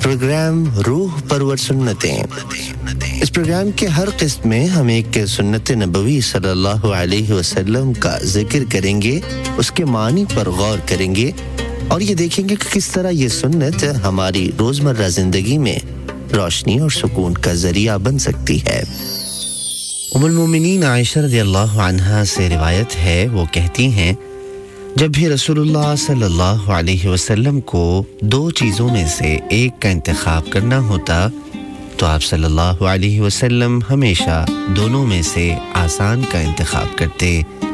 Programme रूह परवर सुन्नतें। इस programme के हर किस्त में हम एक सुन्नत नबवी सल्लल्लाहु अलैहि वसल्लम का जिक्र करेंगे, उसके मानी पर गौर करेंगे और ये देखेंगे कि किस तरह ये सुन्नत हमारी रोजमर्रा जिंदगी में रोशनी और सुकून का जरिया बन सकती है। उम्मुल मोमिनीन आयशा रज़ियल्लाहु अन्हा से रिवायत है, वो कहती हैं जब भी रसूलुल्लाह सल्लल्लाहु अलैहि वसल्लम को दो चीज़ों में से एक का इंतखाब करना होता तो आप सल्लल्लाहु अलैहि वसल्लम हमेशा दोनों में से आसान का इंतखाब करते,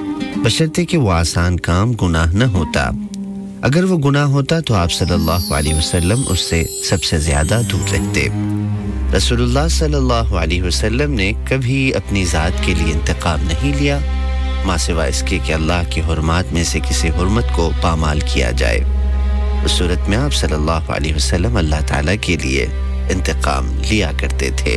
बशर्ते कि वो आसान काम गुनाह न होता। अगर वो गुनाह होता तो आप सल्लल्लाहु अलैहि वसल्लम उससे सबसे ज़्यादा दूर रहते। रसूलुल्लाह सल्लल्लाहु अलैहि वसल्लम ने कभी अपनी ज़ात के लिए इंतकाम नहीं लिया, माँ सिवा इसके कि अल्लाह की हुर्मात में से किसी हुर्मत को पामाल किया जाए। उस सूरत में आप सल्लल्लाहु अलैहि वसल्लम अल्लाह ताला के लिए इंतकाम लिया करते थे।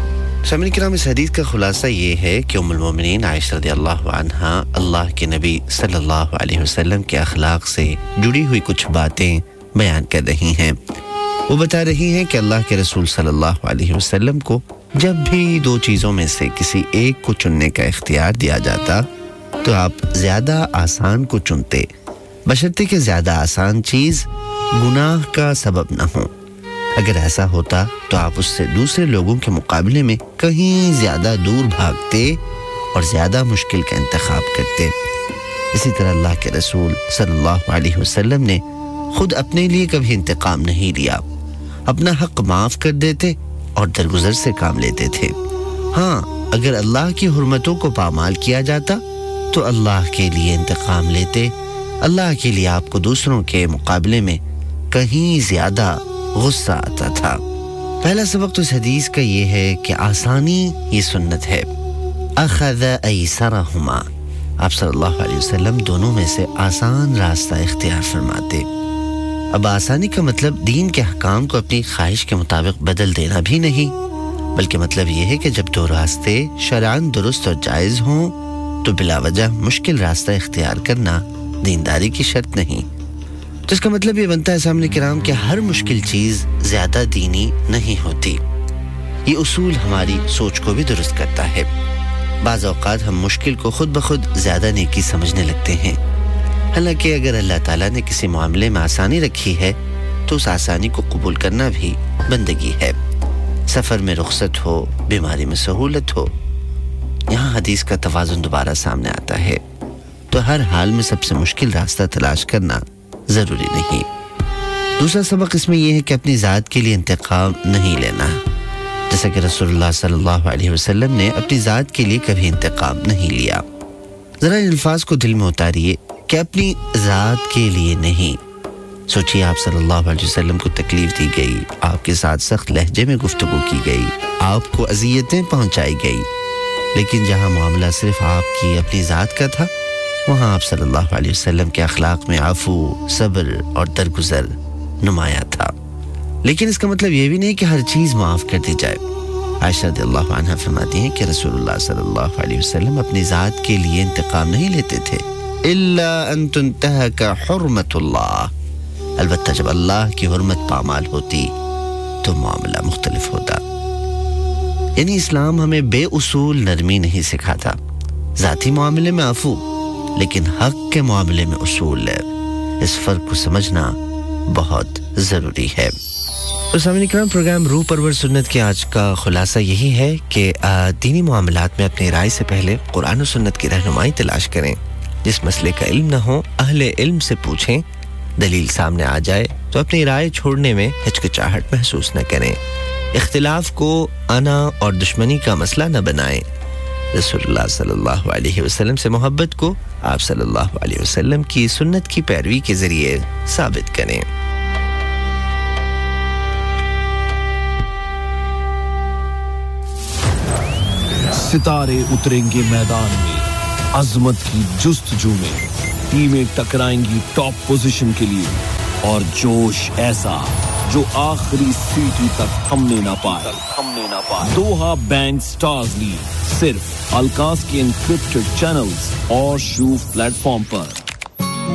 सामईन किराम, इस हदीस का खुलासा ये है कि उम्मुल मोमिनीन आयशा रज़ियल्लाहु अन्हा अल्लाह के नबी सल्लल्लाहु अलैहि वसल्लम के अखलाक से जुड़ी हुई कुछ बातें बयान कर रही हैं। वो बता रही हैं कि अल्लाह के रसूल सल्लल्लाहु अलैहि वसल्लम को जब भी दो चीज़ों में से किसी एक को चुनने का इख्तियार दिया जाता तो आप ज़्यादा आसान को चुनते, बशर्ते कि ज़्यादा आसान चीज़ गुनाह का सबब न हो। अगर ऐसा होता तो आप उससे दूसरे लोगों के मुकाबले में कहीं ज़्यादा दूर भागते और ज़्यादा मुश्किल का इंतखाब करते। इसी तरह अल्लाह के रसूल सल्लल्लाहु अलैहि वसल्लम ने खुद अपने लिए कभी इंतकाम नहीं लिया, अपना हक माफ़ कर देते और दरगुजर से काम लेते थे। हाँ, अगर अल्लाह की हुर्मतों को पामाल किया जाता तो अल्लाह के लिए इंतकाम लेते। अल्लाह के लिए आपको दूसरों के मुकाबले में कहीं ज़्यादा गुस्सा आता था। पहला सबक तो इस हदीस का ये है कि आसानी ये सुन्नत है। अख़ज़ ऐसरहुमा, आप सल्लल्लाहु अलैहि वसल्लम दोनों में से आसान रास्ता इख्तियार फरमाते। अब आसानी का मतलब दीन के अहकाम को अपनी ख्वाहिश के मुताबिक बदल देना भी नहीं, बल्कि मतलब ये है कि जब दो रास्ते शरअन दुरुस्त और जायज़ हों तो बिला वजह मुश्किल रास्ता इख्तियार करना दीनदारी की शर्त नहीं। तो इसका मतलब ये बनता है सामने किराम कि हर मुश्किल चीज़ ज़्यादा दीनी नहीं होती। ये उसूल हमारी सोच को भी दुरुस्त करता है। बाज़ औक़ात हम मुश्किल को खुद ब खुद ज़्यादा नेकी समझने लगते हैं, हालांकि अगर अल्लाह ताला ने किसी मामले में आसानी रखी है तो उस आसानी को कबूल करना भी बंदगी है। सफ़र में रुखसत हो, बीमारी में सहूलत हो, यहाँ हदीस का तवाज़ुन दोबारा सामने आता है। तो हर हाल में सबसे मुश्किल रास्ता तलाश करना ज़रूरी नहीं। दूसरा सबक इसमें यह है कि अपनी ज़ात के लिए इंतकाम नहीं लेना, जैसा कि रसूलुल्लाह सल्लल्लाहु अलैहि वसल्लम ने अपनी ज़ात के लिए कभी इंतकाम नहीं लिया। ज़रा इन अल्फाज को दिल में उतारिए कि अपनी ज़ात के लिए नहीं। सोचिए, आप सल्लल्लाहु अलैहि वसल्लम को तकलीफ दी गई, आपके साथ सख्त लहजे में गुफ्तगू की गई, आपको अज़ियतें पहुँचाई गई, लेकिन जहाँ मामला सिर्फ आपकी अपनी ज़ात का था वहाँ आप सल्लल्लाहु अलैहि वसल्लम के अखलाक में आफू, सब्र और दरगुजर नुमाया था। लेकिन इसका मतलब ये भी नहीं कि हर चीज़ माफ़ कर दी जाए। आयशा रज़ियल्लाहु अन्हा फरमाती हैं कि रसूलुल्लाह सल्लल्लाहु अलैहि वसल्लम अपनी ज़ात के लिए इंतकाम नहीं लेते थे, इल्ला अन तुंतहका हुर्मतुल्लाह, अलबत्ता जब अल्लाह की हुर्मत पामाल होती तो मामला मुख्तलिफ होता। यानी इस्लाम हमें बेउसूल नरमी नहीं सिखाता, ज़ाती मामले में आफू, लेकिन हक के मामले में उसूल है। इस फ़र्क को समझना बहुत ज़रूरी है। तो सामईन किराम, प्रोग्राम रूह परवर सुन्नत के आज का खुलासा यही है कि दीनी मामलात में अपनी राय से पहले कुरान और सुन्नत की रहनुमाई तलाश करें। जिस मसले का इल्म न हो अहले इल्म से पूछें, दलील सामने आ जाए तो अपनी राय छोड़ने में हिचकिचाहट महसूस न करें। इख्तिलाफ को अना और दुश्मनी का मसला न बनाएं। रसूलुल्लाह सल्लल्लाहु अलैहि वसल्लम से मोहब्बत को आप सल्लल्लाहु अलैहि वसल्लम की सुन्नत की पैरवी के जरिए साबित करें। सितारे उतरेंगे मैदान में, अजमत की जुस्तजू में, टीमें टकराएंगी टॉप पोजीशन के लिए और जोश ऐसा जो आखिरी सीटी तक थमने ना पाए। दोहा बैंक स्टार्स लीग सिर्फ अलकास के एन्क्रिप्टेड चैनल्स और शूफ प्लेटफॉर्म पर।